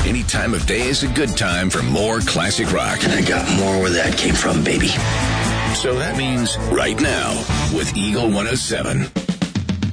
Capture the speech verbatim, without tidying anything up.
Any time of day is a good time for more classic rock. And I got more where that came from, baby. So that means right now with Eagle one oh seven.